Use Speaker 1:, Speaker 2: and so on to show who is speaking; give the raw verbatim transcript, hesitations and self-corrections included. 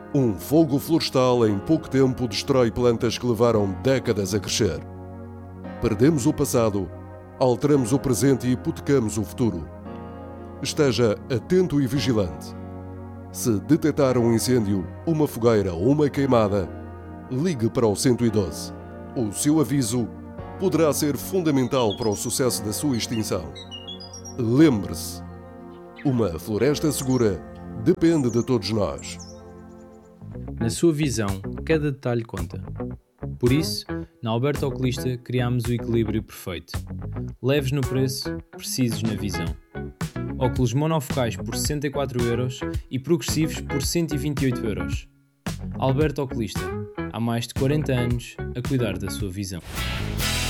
Speaker 1: Um fogo florestal em pouco tempo destrói plantas que levaram décadas a crescer. Perdemos o passado, alteramos o presente e hipotecamos o futuro. Esteja atento e vigilante. Se detectar um incêndio, uma fogueira ou uma queimada, ligue para o cento e doze. O seu aviso poderá ser fundamental para o sucesso da sua extinção. Lembre-se, uma floresta segura depende de todos nós.
Speaker 2: Na sua visão, cada detalhe conta. Por isso, na Alberto Oculista criámos o equilíbrio perfeito. Leves no preço, precisos na visão. Óculos monofocais por sessenta e quatro euros e progressivos por cento e vinte e oito euros. Alberto Oculista, há mais de quarenta anos a cuidar da sua visão.